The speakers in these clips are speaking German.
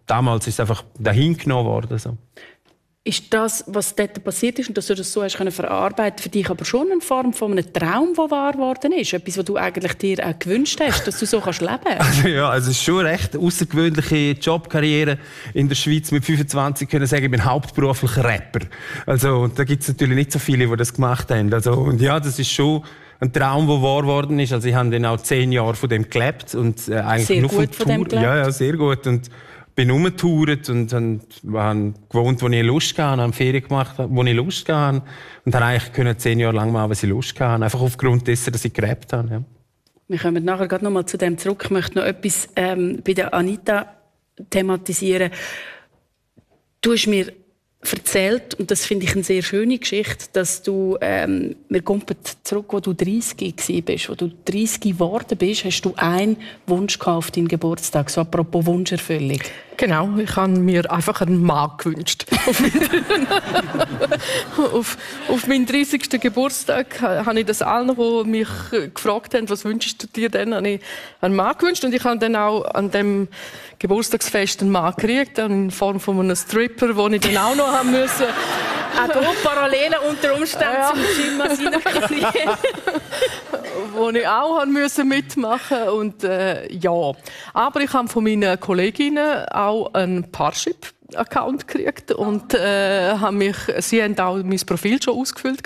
damals ist es einfach dahin genommen worden. So. Ist das, was dort passiert ist und dass du das so hast können verarbeiten, für dich aber schon eine Form von einem Traum, der wahr geworden ist? Etwas, was du eigentlich dir auch gewünscht hast, dass du so kannst leben kannst? Also es ist schon eine recht außergewöhnliche Jobkarriere in der Schweiz. Mit 25 können sagen, ich bin hauptberuflicher Rapper. Also da gibt es natürlich nicht so viele, die das gemacht haben. Also, und ja, das ist schon ein Traum, der wahr geworden ist. Also ich habe dann auch 10 Jahre von dem gelebt. Und, eigentlich sehr nur gut von dem gelebt? Ja, sehr gut. Und bin rumgetourt und habe gewohnt, wo ich Lust hatte, habe Ferien gemacht, wo ich Lust hatte. Und habe eigentlich 10 Jahre lang machen, was ich Lust hatte. Einfach aufgrund dessen, dass ich gerappt habe. Ja. Wir kommen nachher gerade noch mal zu dem zurück. Ich möchte noch etwas bei der Anita thematisieren. Du hast mir erzählt, und das finde ich eine sehr schöne Geschichte, dass du, wir kommen zurück, wo du 30 warst, wo du 30 geworden bist, hast du einen Wunsch gehabt auf deinen Geburtstag, so apropos Wunscherfüllung. Genau, ich habe mir einfach einen Mann gewünscht. auf meinen 30. Geburtstag habe ich das allen, die mich gefragt haben, was wünschst du dir denn, habe ich einen Mann gewünscht. Und ich habe dann auch an dem Geburtstagsfest einen Mann gekriegt, in Form von einem Stripper, den ich dann auch noch haben müssen. Auch hier Parallelen unter Umständen zum Gym, wo ich auch mitmachen musste. Und ja, aber ich habe von meinen Kolleginnen auch einen Parship-Account gekriegt und sie haben auch mein Profil schon ausgefüllt.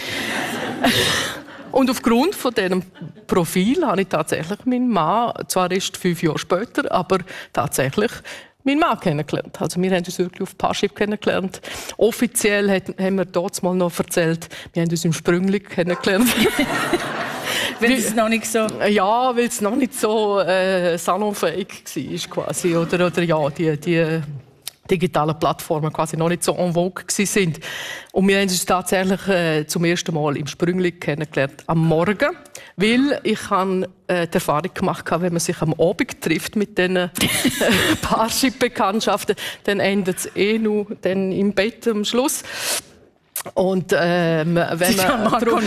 Und aufgrund von diesem Profil habe ich tatsächlich meinen Mann, zwar erst 5 Jahre später, aber tatsächlich meinen Mann kennengelernt. Also wir haben uns wirklich auf Parship kennengelernt. Offiziell haben wir dort mal noch erzählt, wir haben uns im Sprüngli kennengelernt. Weil es noch nicht so... Ja, weil es noch nicht so salonfähig war quasi. Oder ja, die digitalen Plattformen quasi noch nicht so en vogue sind. Und wir haben uns tatsächlich zum ersten Mal im Sprüngli kennengelernt am Morgen, weil ich die Erfahrung gemacht habe, wenn man sich am Abend trifft mit diesen Parship-Bekanntschaften, dann endet es nur dann im Bett am Schluss. Und wenn man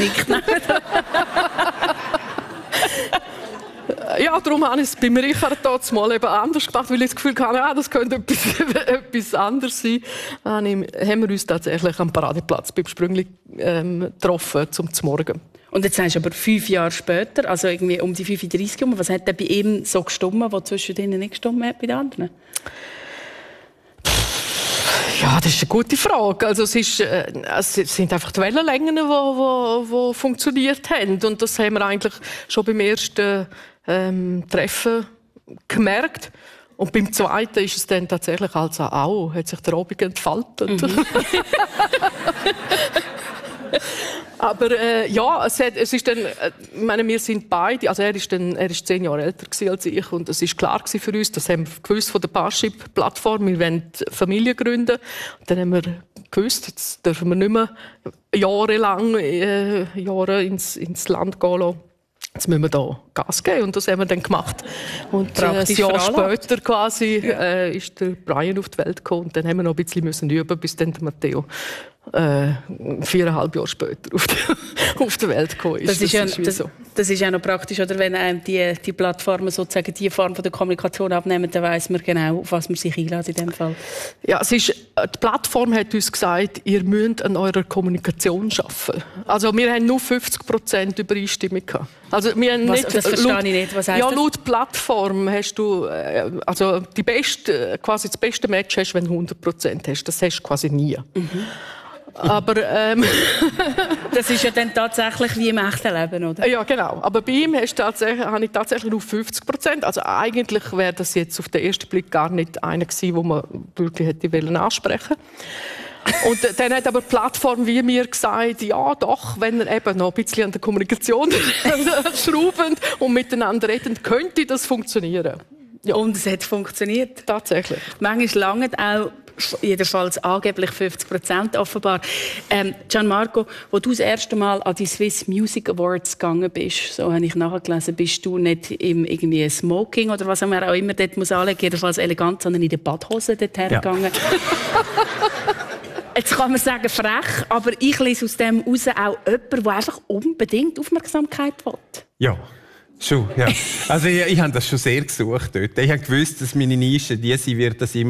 ja, darum habe ich es beim Richard dort mal eben anders gemacht, weil ich das Gefühl hatte, das könnte etwas anderes sein. Dann haben wir uns tatsächlich am Paradeplatz beim Sprüngli getroffen zum Morgen. Und jetzt sagst du aber 5 Jahre später, also irgendwie um die 35 Jahre, was hat denn bei ihm so gestimmt, was zwischen denen nicht gestimmt hat bei den anderen? Ja, das ist eine gute Frage. Also es sind einfach die Wellenlängen, die funktioniert haben. Und das haben wir eigentlich schon beim ersten Treffen gemerkt. Und beim zweiten ist es dann tatsächlich also auch, hat sich der Abend entfaltet. Mhm. Aber ja, es ist dann, ich meine, wir sind beide, also er ist 10 Jahre älter als ich und es ist klar für uns, das haben wir gewusst von der Parship-Plattform, wir wollen Familie gründen. Und dann haben wir gewusst, jetzt dürfen wir nicht mehr jahrelang ins Land gehen lassen. Jetzt müssen wir da Gas geben und das haben wir dann gemacht. Und ein Jahr später quasi ist der Brian auf die Welt gekommen und dann haben wir noch ein bisschen üben, bis dann der Matteo 4,5 Jahre später auf die Welt gekommen ist. Das ist ja noch praktisch, oder? Wenn einem die Plattformen sozusagen die Form von der Kommunikation abnehmen, dann weiss man genau, auf was man sich einlässt in dem Fall. Ja, die Plattform hat uns gesagt, ihr müsst an eurer Kommunikation arbeiten. Also wir haben nur 50% Übereinstimmung gehabt. Also wir haben das verstehe ich nicht. Was heisst das? Laut Plattform hast du also quasi das beste Match hast, wenn du 100% hast. Das hast du quasi nie. Mhm. Aber das ist ja dann tatsächlich wie im echten Leben, oder? Ja, genau. Aber bei ihm habe ich tatsächlich nur 50%. Also eigentlich wäre das jetzt auf den ersten Blick gar nicht einer gewesen, den man wirklich hätte ansprechen wollen. Und dann hat aber die Plattform wie mir gesagt, ja doch, wenn er eben noch ein bisschen an der Kommunikation schrauben und miteinander reden, könnte das funktionionieren. Ja. Und es hat funktioniert. Tatsächlich. Manchmal lange auch jedenfalls angeblich 50% offenbar. Gianmarco, wo du das erste Mal an die Swiss Music Awards gegangen bist, so habe ich nachgelesen, bist du nicht im irgendwie Smoking oder was man auch immer dort muss anlegen, jedenfalls elegant, sondern in der Badhose dorthin gegangen. Jetzt kann man sagen, frech, aber ich lese aus dem heraus auch jemanden, der einfach unbedingt Aufmerksamkeit will. Ja. Schon, ja. Also ich habe das schon sehr gesucht dort. Ich habe gewusst, dass meine Nische die sein wird, dass ich